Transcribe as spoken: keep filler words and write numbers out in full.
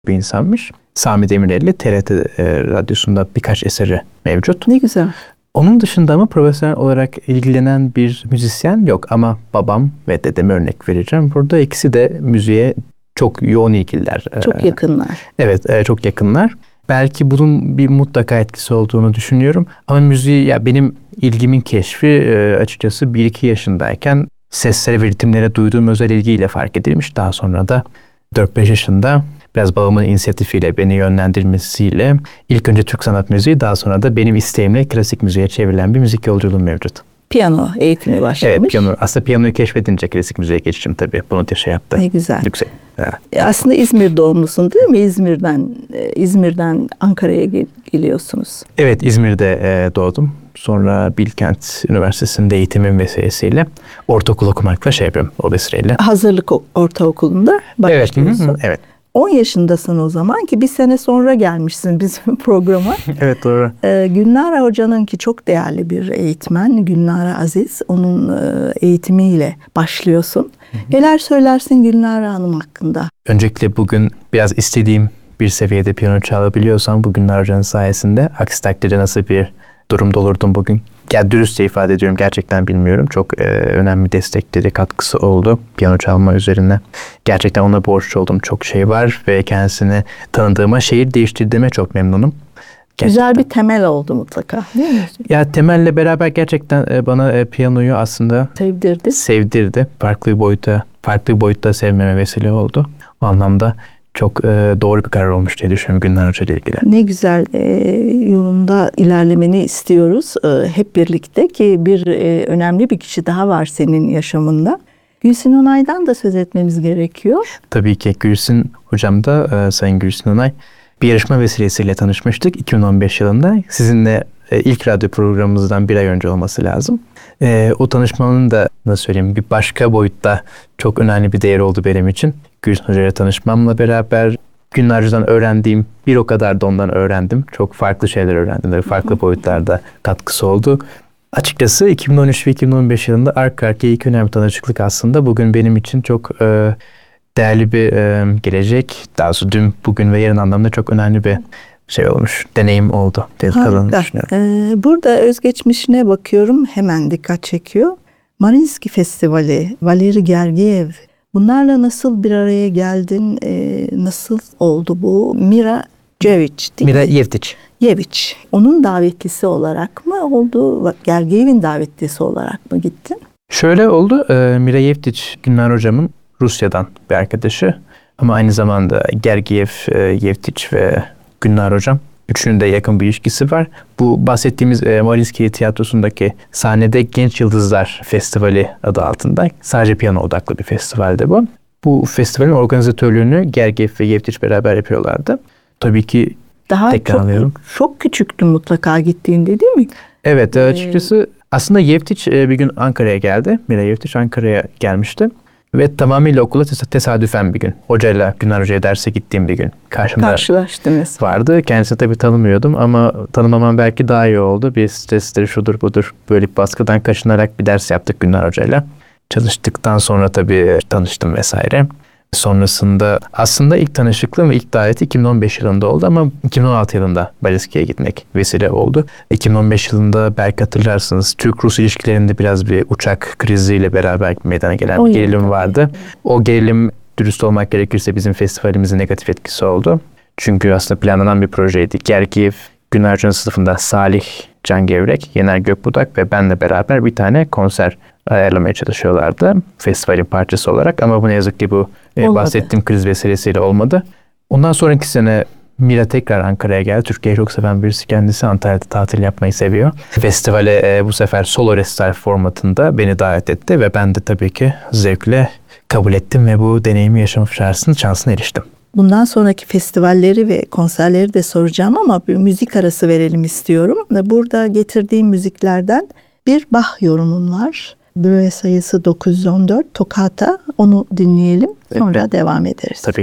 bir insanmış. Sami Demirel'li T R T e, radyosunda birkaç eseri mevcut. Ne güzel. Onun dışında ama profesyonel olarak ilgilenen bir müzisyen yok. Ama babam ve dedeme örnek vereceğim. Burada ikisi de müziğe çok yoğun ilgililer. Çok yakınlar. Evet, e, çok yakınlar. Belki bunun bir mutlaka etkisi olduğunu düşünüyorum. Ama müziği, ya benim ilgimin keşfi e, açıkçası bir iki yaşındayken seslere ve ritimlere duyduğum özel ilgiyle fark edilmiş. Daha sonra da dört beş yaşında biraz babamın inisiyatifiyle, beni yönlendirmesiyle ilk önce Türk sanat müziği, daha sonra da benim isteğimle klasik müziğe çevrilen bir müzik yolculuğum mevcut. Piyano eğitimi başlamış. Evet, piyano. Aslında piyanoyu keşfedince klasik müziğe geçtim tabii. Bunu da şey yaptı. Ne güzel. Yüksek. Evet. Aslında İzmir doğumlusun değil mi? İzmir'den İzmir'den Ankara'ya gel- geliyorsunuz. Evet, İzmir'de e, doğdum. Sonra Bilkent Üniversitesi'nde eğitimim vesilesiyle ortaokul okumakla şey yapıyorum o vesileyle. Hazırlık o- ortaokulunda Evet, başlıyorsun. hı hı, evet. on yaşındasın o zaman ki bir sene sonra gelmişsin bizim programa. Evet, doğru. Ee, Gülnara Hoca'nın ki çok değerli bir eğitmen. Gülnara Aziz. Onun e, eğitimiyle başlıyorsun. Hı hı. Neler söylersin Gülnara Hanım hakkında? Öncelikle bugün biraz istediğim bir seviyede piyano çalabiliyorsam bu Gülnara Hoca'nın sayesinde. Aksi takdirde nasıl bir durumda olurdum bugün? Ya dürüstçe ifade ediyorum, gerçekten bilmiyorum. Çok e, önemli destekleri, katkısı oldu piyano çalma üzerine. Gerçekten ona borçlu olduğum çok şey var ve kendisini tanıdığıma, şehir değiştirdiğime çok memnunum. Gerçekten. Güzel bir temel oldu mutlaka, değil mi? Ya temelle beraber gerçekten e, bana e, piyanoyu aslında sevdirdi. Sevdirdi. Farklı bir boyuta, farklı bir boyutta sevmeme vesile oldu. O anlamda çok e, doğru bir karar olmuş diye düşünüyorum Gülnara Hoca ile ilgili. Ne güzel e, yolunda ilerlemeni istiyoruz e, hep birlikte ki bir e, önemli bir kişi daha var senin yaşamında. Gülsün Onay'dan da söz etmemiz gerekiyor. Tabii ki Gülsün Hocam da e, Sayın Gülsün Onay bir yarışma vesilesiyle tanışmıştık iki bin on beş yılında. Sizinle e, ilk radyo programımızdan bir ay önce olması lazım. E, o tanışmanın da nasıl söyleyeyim bir başka boyutta çok önemli bir değer oldu benim için. Gülsün Hoca ile tanışmamla beraber Gülnara Hoca'dan öğrendiğim bir o kadar da ondan öğrendim. Çok farklı şeyler öğrendim. Farklı boyutlarda katkısı oldu. Açıkçası iki bin on üç ve iki bin on beş yılında arka arkaya iki önemli tanışıklık aslında bugün benim için çok e, değerli bir e, gelecek. Daha doğrusu dün, bugün ve yarın anlamda çok önemli bir şey olmuş. Deneyim oldu. Harika. Ee, burada özgeçmişine bakıyorum, hemen dikkat çekiyor. Mariinsky Festivali, Valeri Gergiev. Bunlarla nasıl bir araya geldin? Ee, nasıl oldu bu? Mira Cevic değil Mira mi? Yevtiç. Yeviç. Onun davetlisi olarak mı oldu? Gergiev'in davetlisi olarak mı gittin? Şöyle oldu. E, Mira Yevtiç, Gülnara Hocam'ın Rusya'dan bir arkadaşı. Ama aynı zamanda Gergiev, e, Yevtiç ve Gülnara Hocam. Üçünün de yakın bir ilişkisi var. Bu bahsettiğimiz e, Mariinsky Tiyatrosu'ndaki sahnede Genç Yıldızlar Festivali adı altında sadece piyano odaklı bir festivaldi bu. Bu festivalin organizatörlüğünü Gergiev ve Yevtiç beraber yapıyorlardı. Tabii ki daha çok, çok küçüktün mutlaka gittiğinde değil mi? Evet, açıkçası ee, aslında Yevtiç bir gün Ankara'ya geldi. Mira Yevtiç Ankara'ya gelmişti. Ve tamamıyla okula tesadüfen bir gün. Hocayla, Gülnara Hoca'ya derse gittiğim bir gün karşımda karşılaştınız. Vardı. Kendisini tabii tanımıyordum ama tanımamam belki daha iyi oldu. Bir stresleri şudur budur böyle bir baskıdan kaçınarak bir ders yaptık Gülnara Hoca'yla. Çalıştıktan sonra tabii tanıştım vesaire. Sonrasında aslında ilk tanışıklığım ve ilk daveti iki bin on beş yılında oldu ama iki bin on altı yılında Baliski'ye gitmek vesile oldu. iki bin on beş yılında belki hatırlarsınız Türk-Rus ilişkilerinde biraz bir uçak kriziyle beraber meydana gelen o bir gerilim yılda. vardı. O gerilim, dürüst olmak gerekirse, bizim festivalimizin negatif etkisi oldu. Çünkü aslında planlanan bir projeydi. Gergiev, Gülnara Hoca'nın sınıfında Salih Can Gevrek, Yener Gökbudak ve benle beraber bir tane konser ayarlamaya çalışıyorlardı festivalin parçası olarak ama bu ne yazık ki bu e, bahsettiğim kriz vesilesiyle olmadı. Ondan sonraki sene Mira tekrar Ankara'ya geldi. Türkiye'yi çok seven birisi kendisi. Antalya'da tatil yapmayı seviyor. Festivale e, bu sefer solo resital formatında beni davet etti ve ben de tabii ki zevkle kabul ettim ve bu deneyimi yaşama şansına, şansına eriştim. Bundan sonraki festivalleri ve konserleri de soracağım ama bir müzik arası verelim istiyorum. Burada getirdiğim müziklerden bir Bach yorumun var. Böğe sayısı dokuz yüz on dört, Toccata. Onu dinleyelim. Sonra evet. devam ederiz. Tabii.